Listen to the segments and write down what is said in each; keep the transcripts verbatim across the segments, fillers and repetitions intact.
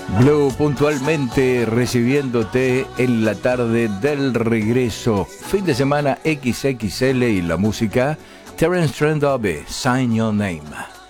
Blue puntualmente recibiéndote en la tarde del regreso. Fin de semana equis equis ele y la música. Terence Trent D'Arby, Sign Your Name.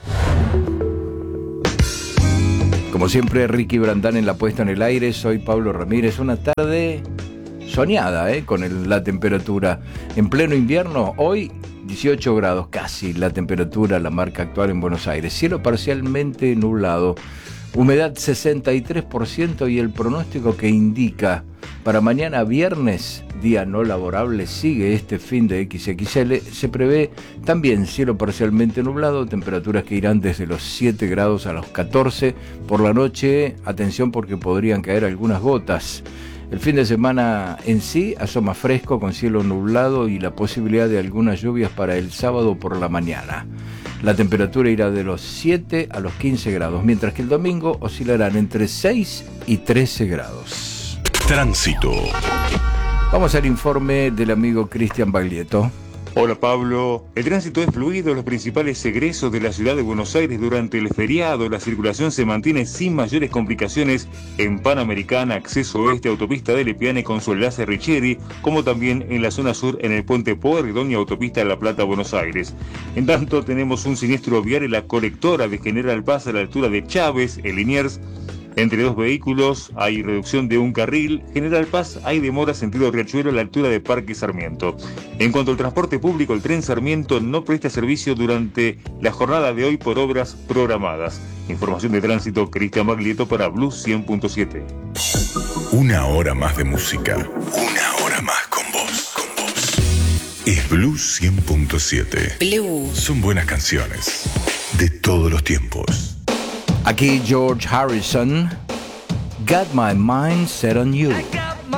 Como siempre, Ricky Brandán en la puesta en el aire. Soy Pablo Ramírez. Una tarde soñada, ¿eh? Con el, la temperatura en pleno invierno. Hoy dieciocho grados casi la temperatura, la marca actual en Buenos Aires. Cielo parcialmente nublado. Humedad sesenta y tres por ciento y el pronóstico que indica para mañana viernes, día no laborable, sigue este fin de equis equis ele. Se prevé también cielo parcialmente nublado, temperaturas que irán desde los siete grados a los catorce. Por la noche, atención porque podrían caer algunas gotas. El fin de semana en sí asoma fresco con cielo nublado y la posibilidad de algunas lluvias para el sábado por la mañana. La temperatura irá de los siete a los quince grados, mientras que el domingo oscilarán entre seis y trece grados. Tránsito. Vamos al informe del amigo Cristian Baglietto. Hola Pablo, el tránsito es fluido en los principales egresos de la ciudad de Buenos Aires durante el feriado. La circulación se mantiene sin mayores complicaciones en Panamericana, acceso oeste, autopista de Lepiane con su enlace Richieri, como también en la zona sur en el puente Pueyrredón y autopista La Plata, Buenos Aires. En tanto, tenemos un siniestro vial en la colectora de General Paz a la altura de Chávez, en Liniers. Entre dos vehículos hay reducción de un carril. General Paz hay demora sentido Riachuelo a la altura de Parque Sarmiento. En cuanto al transporte público, el tren Sarmiento no presta servicio durante la jornada de hoy por obras programadas. Información de tránsito, Cristian Baglietto para Blue cien punto siete. Una hora más de música. Una hora más con vos. Con vos. Es Blue cien punto siete. Blue. Son buenas canciones de todos los tiempos. Aquí George Harrison, Got My Mind Set on You.